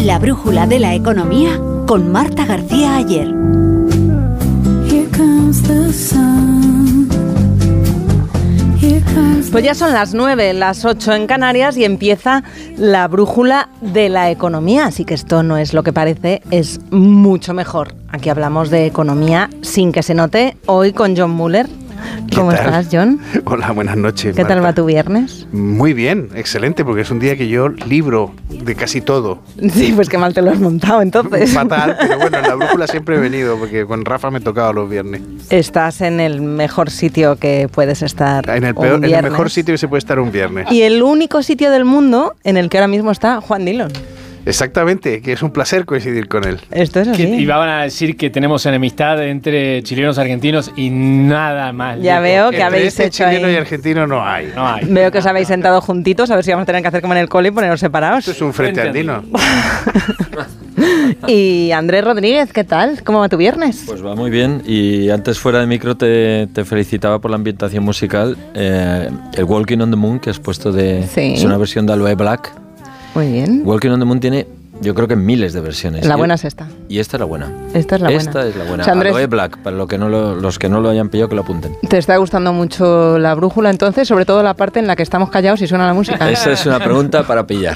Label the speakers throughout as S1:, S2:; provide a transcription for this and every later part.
S1: La brújula de la economía con Marta García Ayer.
S2: Pues ya son las 9, las 8 en Canarias y empieza la brújula de la economía. Así que esto no es lo que parece, es mucho mejor. Aquí hablamos de economía sin que se note, hoy con John Muller. ¿Cómo estás, John?
S3: Hola, buenas noches,
S2: ¿Qué
S3: Marta.
S2: tal va tu viernes?
S3: Muy bien, excelente, porque es un día que yo libro de casi todo.
S2: Sí, pues qué mal te lo has montado entonces.
S3: Fatal, pero bueno, en la brújula siempre he venido, porque con Rafa me tocaba los viernes.
S2: Estás en el mejor sitio que puedes estar
S3: En el mejor sitio que se puede estar un viernes.
S2: Y el único sitio del mundo en el que ahora mismo está Juan Dillon.
S3: Exactamente, que es un placer coincidir con él.
S2: Esto es así.
S4: Y van a decir que tenemos enemistad entre chilenos y argentinos y nada más.
S2: Ya veo que habéis
S3: Entre
S2: hecho
S3: chileno
S2: ahí.
S3: y argentino no hay.
S4: No hay.
S2: Veo que os habéis sentado juntitos, a ver si vamos a tener que hacer como en el cole y poneros separados.
S3: Esto es un frente andino.
S2: Y Andrés Rodríguez, ¿qué tal? ¿Cómo va tu viernes?
S5: Pues va muy bien, y antes fuera de micro te felicitaba por la ambientación musical. El Walking on the Moon que has puesto
S2: Sí.
S5: es una versión de Aloe Black.
S2: Muy bien.
S5: Walking on the Moon tiene, yo creo que miles de versiones.
S2: La buena es esta.
S5: Y esta es la buena.
S2: Esta es la buena.
S5: Esta es la buena.
S2: O sea, Andrés,
S5: Aloe Black, para los que no lo hayan pillado, que lo apunten.
S2: ¿te está gustando mucho la brújula entonces? Sobre todo la parte en la que estamos callados y suena la música.
S5: Esa es una pregunta para pillar.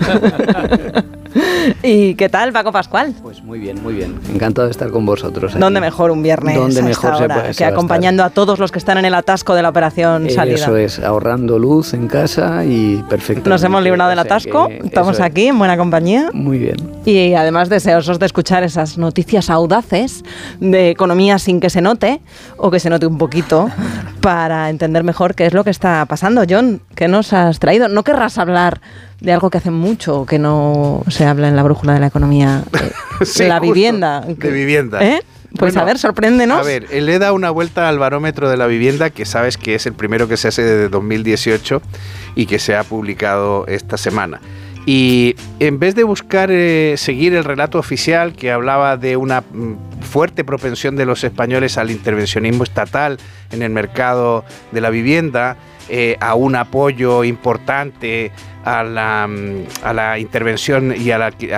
S2: ¿Y qué tal, Paco Pascual?
S6: Pues muy bien, muy bien. Encantado de estar con vosotros.
S2: ¿Dónde mejor un viernes
S6: ¿Dónde
S2: a
S6: mejor
S2: esta
S6: se
S2: hora?
S6: puede
S2: Que
S6: se va a
S2: acompañando a todos los que están en el atasco de la operación salida.
S6: Eso es, ahorrando luz en casa y perfecto.
S2: Nos hemos librado del atasco, estamos aquí en buena compañía.
S6: Muy bien.
S2: Y además deseosos de escuchar esas noticias audaces de economía sin que se note, o que se note un poquito, para entender mejor qué es lo que está pasando. John, ¿qué nos has traído? ¿No querrás hablar de algo que hace mucho que no se habla en la brújula de la economía?
S3: Sí,
S2: la
S3: justo,
S2: vivienda.
S3: de vivienda.
S2: Pues
S3: Bueno,
S2: a ver, sorpréndenos.
S3: A ver, le he dado una vuelta al barómetro de la vivienda, que sabes que es el primero que se hace desde 2018 y que se ha publicado esta semana. Y en vez de buscar seguir el relato oficial que hablaba de una fuerte propensión de los españoles al intervencionismo estatal en el mercado de la vivienda, a un apoyo importante a la intervención y a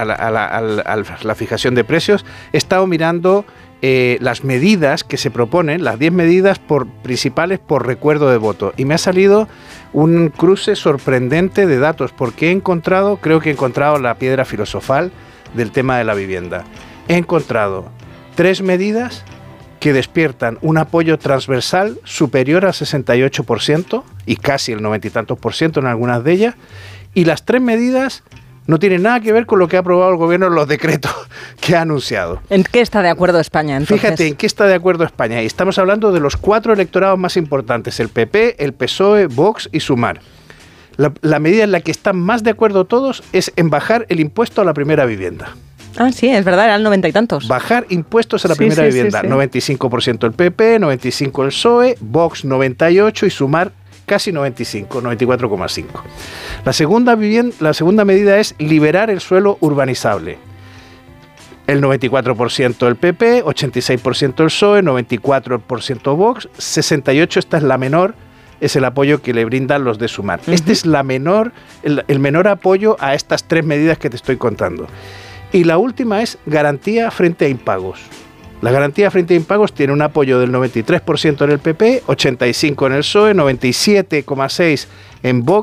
S3: la fijación de precios, he estado mirando las medidas que se proponen, las 10 medidas principales por recuerdo de voto, y me ha salido un cruce sorprendente de datos, porque creo que he encontrado la piedra filosofal del tema de la vivienda. He encontrado 3 medidas que despiertan un apoyo transversal superior al 68% y casi el 90 y tantos % en algunas de ellas, y las 3 medidas no tienen nada que ver con lo que ha aprobado el gobierno en los decretos que ha anunciado.
S2: ¿En qué está de acuerdo España, entonces?
S3: Fíjate en qué está de acuerdo España. Y estamos hablando de los 4 electorados más importantes: el PP, el PSOE, Vox y Sumar. La medida en la que están más de acuerdo todos es en bajar el impuesto a la primera vivienda.
S2: Ah, sí, es verdad, eran 90 y tantos.
S3: Bajar impuestos a la primera vivienda.
S2: Sí.
S3: 95% el PP, 95% el PSOE, Vox 98% y Sumar casi 95, 94,5. La segunda medida es liberar el suelo urbanizable. El 94% el PP, 86% el PSOE, 94% Vox, 68%, esta es la menor, es el apoyo que le brindan los de Sumar. Este es el menor apoyo a estas 3 medidas que te estoy contando. Y la última es garantía frente a impagos. La garantía frente a impagos tiene un apoyo del 93% en el PP, 85% en el PSOE, 97,6% en Vox